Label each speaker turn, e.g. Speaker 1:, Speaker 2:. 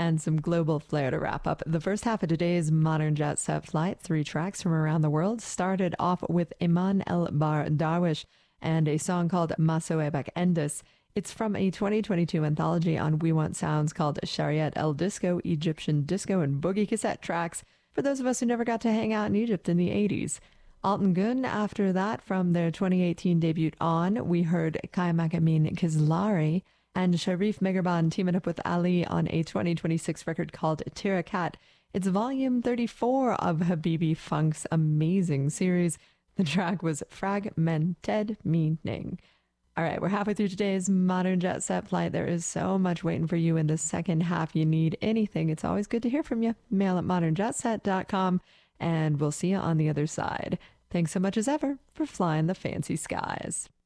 Speaker 1: and some global flair to wrap up the first half of today's Modern Jet Set Flight. 3 tracks from around the world. Started off with Iman El Bar Darwish and a song called Masoebek Endis. It's from a 2022 anthology on We Want Sounds called Shariat El Disco, Egyptian Disco and Boogie Cassette Tracks, for those of us who never got to hang out in Egypt in the 80s. Altan Gun, after that, from their 2018 debut On, we heard Kaimak Amin Kizlari and Sharif Megarban teaming up with Ali on a 2026 record called Tirakat. It's volume 34 of Habibi Funk's amazing series. The track was Fragmented Meaning. All right, we're halfway through today's Modern Jet Set Flight. There is so much waiting for you in the second half. You need anything, it's always good to hear from you. Mail at modernjetset.com, and we'll see you on the other side. Thanks so much as ever for flying the fancy skies.